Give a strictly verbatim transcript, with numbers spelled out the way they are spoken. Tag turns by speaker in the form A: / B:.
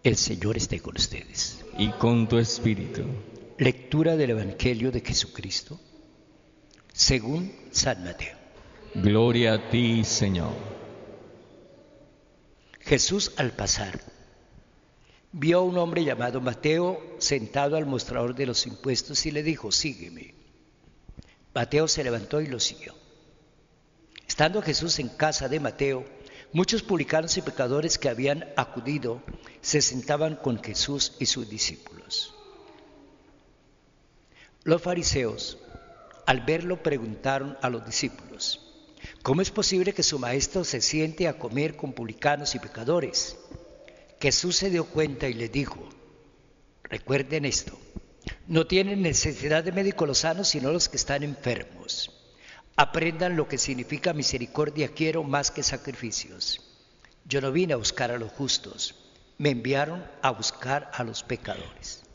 A: El Señor esté con ustedes.
B: Y con tu espíritu.
A: Lectura del Evangelio de Jesucristo según San Mateo.
B: Gloria a ti, Señor.
A: Jesús, al pasar, vio a un hombre llamado Mateo sentado al mostrador de los impuestos y le dijo: sígueme. Mateo se levantó y lo siguió. Estando Jesús en casa de Mateo, muchos publicanos y pecadores que habían acudido se sentaban con Jesús y sus discípulos. Los fariseos, al verlo, preguntaron a los discípulos: ¿cómo es posible que su maestro se siente a comer con publicanos y pecadores? Jesús se dio cuenta y les dijo: recuerden esto, no tienen necesidad de médicos los sanos, sino los que están enfermos. Aprendan lo que significa misericordia quiero más que sacrificios. Yo no vine a buscar a los justos, me enviaron a buscar a los pecadores.